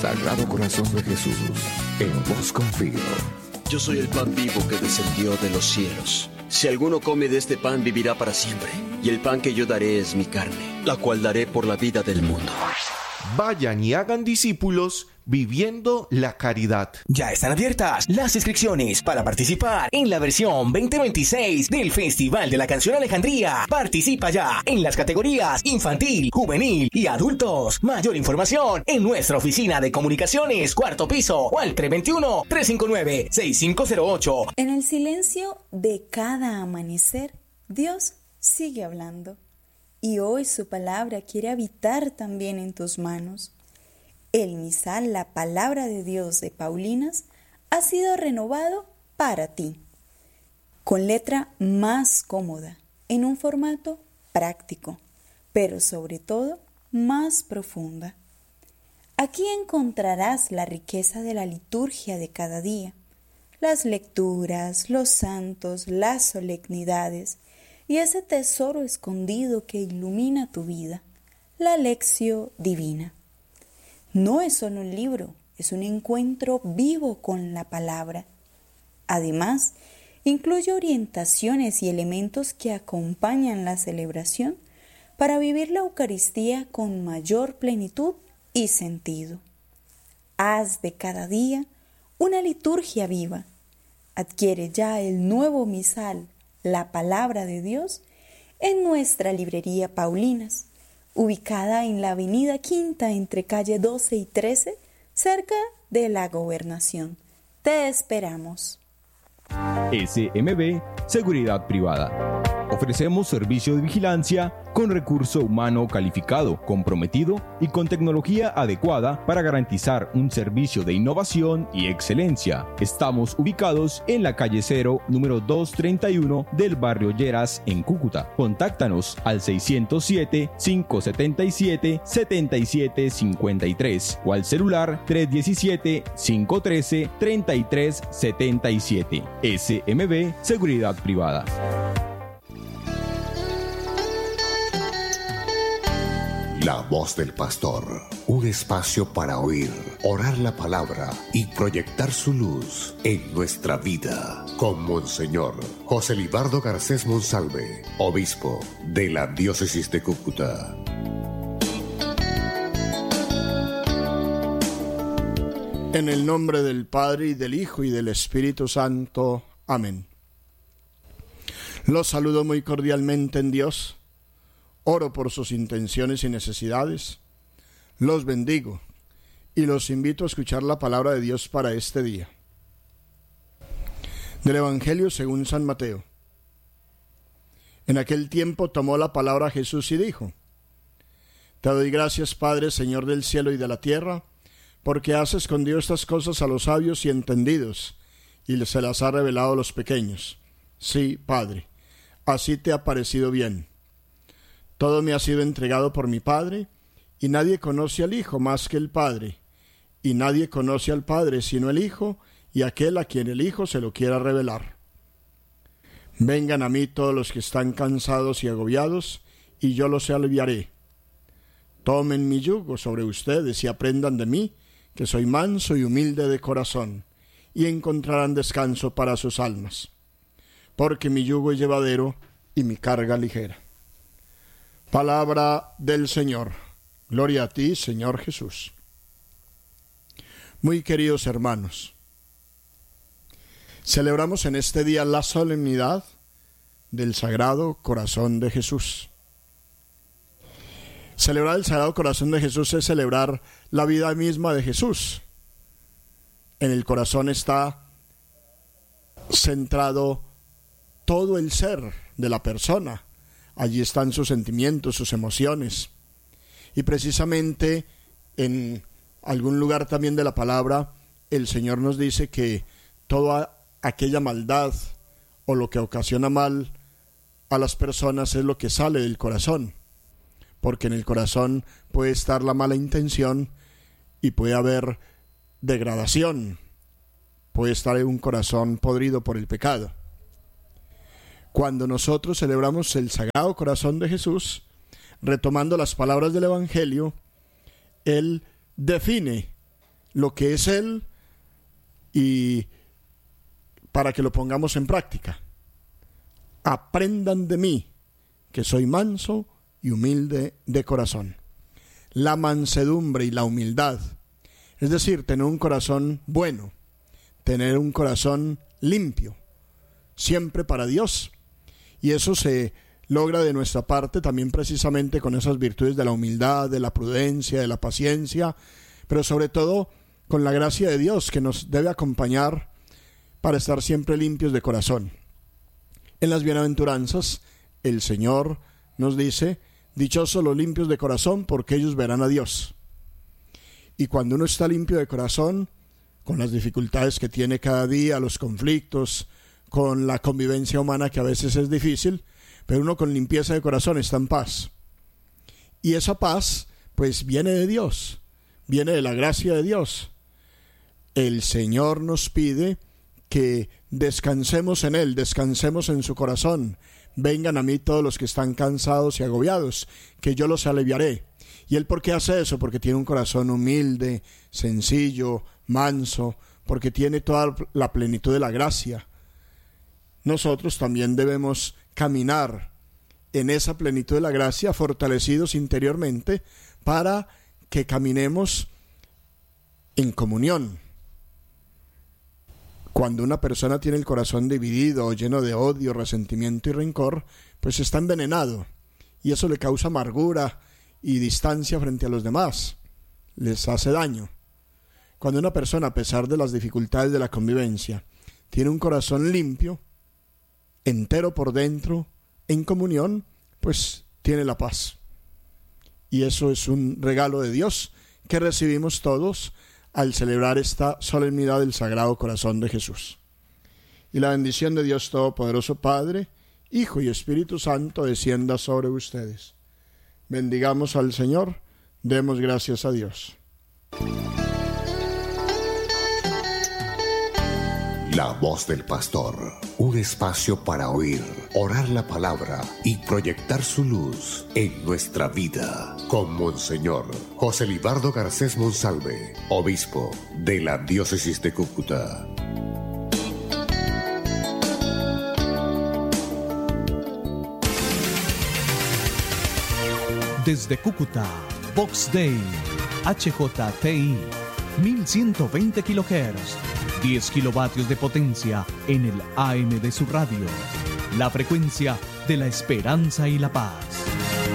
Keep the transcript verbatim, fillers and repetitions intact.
Sagrado Corazón de Jesús, en vos confío. Yo soy el pan vivo que descendió de los cielos. Si alguno come de este pan, vivirá para siempre. Y el pan que yo daré es mi carne, la cual daré por la vida del mundo. Vayan y hagan discípulos viviendo la caridad. Ya están abiertas las inscripciones para participar en la versión veinte veintiséis del Festival de la Canción Alejandría. Participa ya en las categorías infantil, juvenil y adultos. Mayor información en nuestra oficina de comunicaciones, cuarto piso, o al tres dos uno, tres cinco nueve, seis cinco cero ocho. En el silencio de cada amanecer, Dios sigue hablando. Y hoy su palabra quiere habitar también en tus manos. El misal, la palabra de Dios de Paulinas, ha sido renovado para ti, con letra más cómoda, en un formato práctico, pero sobre todo más profunda. Aquí encontrarás la riqueza de la liturgia de cada día, las lecturas, los santos, las solemnidades y ese tesoro escondido que ilumina tu vida, la lección divina. No es solo un libro, es un encuentro vivo con la palabra. Además, incluye orientaciones y elementos que acompañan la celebración para vivir la Eucaristía con mayor plenitud y sentido. Haz de cada día una liturgia viva. Adquiere ya el nuevo misal, la palabra de Dios, en nuestra librería Paulinas, ubicada en la avenida Quinta entre calle doce y trece, cerca de la Gobernación. Te esperamos. S M B Seguridad Privada. Ofrecemos servicio de vigilancia con recurso humano calificado, comprometido y con tecnología adecuada para garantizar un servicio de innovación y excelencia. Estamos ubicados en la calle Cero, número doscientos treinta y uno del barrio Lleras, en Cúcuta. Contáctanos al seiscientos siete, quinientos setenta y siete, setenta y siete cincuenta y tres o al celular tres uno siete, cinco uno tres, treinta y tres setenta y siete. S M B Seguridad Privada. La voz del pastor, un espacio para oír, orar la palabra y proyectar su luz en nuestra vida. Con Monseñor José Libardo Garcés Monsalve, obispo de la diócesis de Cúcuta. En el nombre del Padre, y del Hijo, y del Espíritu Santo. Amén. Los saludo muy cordialmente en Dios. Oro por sus intenciones y necesidades, los bendigo y los invito a escuchar la palabra de Dios para este día. Del Evangelio según San Mateo. En aquel tiempo tomó la palabra Jesús y dijo: Te doy gracias, Padre, Señor del cielo y de la tierra, porque has escondido estas cosas a los sabios y entendidos, y se las has revelado a los pequeños. Sí, Padre, así te ha parecido bien. Todo me ha sido entregado por mi Padre, y nadie conoce al Hijo más que el Padre, y nadie conoce al Padre sino el Hijo, y aquel a quien el Hijo se lo quiera revelar. Vengan a mí todos los que están cansados y agobiados, y yo los aliviaré. Tomen mi yugo sobre ustedes y aprendan de mí, que soy manso y humilde de corazón, y encontrarán descanso para sus almas. Porque mi yugo es llevadero y mi carga ligera. Palabra del Señor. Gloria a ti, Señor Jesús. Muy queridos hermanos, celebramos en este día la solemnidad del Sagrado Corazón de Jesús. Celebrar el Sagrado Corazón de Jesús es celebrar la vida misma de Jesús. En el corazón está centrado todo el ser de la persona. Allí están sus sentimientos, sus emociones. Y precisamente en algún lugar también de la palabra, el Señor nos dice que toda aquella maldad o lo que ocasiona mal a las personas es lo que sale del corazón. Porque en el corazón puede estar la mala intención y puede haber degradación. Puede estar un corazón podrido por el pecado. Cuando nosotros celebramos el Sagrado Corazón de Jesús, retomando las palabras del Evangelio, Él define lo que es Él y para que lo pongamos en práctica. Aprendan de mí, que soy manso y humilde de corazón. La mansedumbre y la humildad, es decir, tener un corazón bueno, tener un corazón limpio, siempre para Dios. Y eso se logra de nuestra parte también precisamente con esas virtudes de la humildad, de la prudencia, de la paciencia, pero sobre todo con la gracia de Dios que nos debe acompañar para estar siempre limpios de corazón. En las bienaventuranzas, el Señor nos dice: dichosos los limpios de corazón, porque ellos verán a Dios. Y cuando uno está limpio de corazón, con las dificultades que tiene cada día, los conflictos, con la convivencia humana que a veces es difícil, pero uno con limpieza de corazón está en paz. Y esa paz, pues, viene de Dios, viene de la gracia de Dios. El Señor nos pide que descansemos en Él, descansemos en su corazón. Vengan a mí todos los que están cansados y agobiados, que yo los aliviaré. ¿Y Él por qué hace eso? Porque tiene un corazón humilde, sencillo, manso, porque tiene toda la plenitud de la gracia. Nosotros también debemos caminar en esa plenitud de la gracia, fortalecidos interiormente, para que caminemos en comunión. Cuando una persona tiene el corazón dividido o lleno de odio, resentimiento y rencor, pues está envenenado, y eso le causa amargura y distancia frente a los demás, les hace daño. Cuando una persona, a pesar de las dificultades de la convivencia, tiene un corazón limpio, entero por dentro, en comunión, pues tiene la paz. Y eso es un regalo de Dios que recibimos todos al celebrar esta solemnidad del Sagrado Corazón de Jesús. Y la bendición de Dios Todopoderoso, Padre, Hijo y Espíritu Santo, descienda sobre ustedes. Bendigamos al Señor, demos gracias a Dios. La voz del pastor, un espacio para oír, orar la palabra y proyectar su luz en nuestra vida. Con Monseñor José Libardo Garcés Monsalve, obispo de la diócesis de Cúcuta. Desde Cúcuta, Vox Dei, H J T I, mil ciento veinte kilohertz. diez kilovatios de potencia en el A M de su radio. La frecuencia de la esperanza y la paz.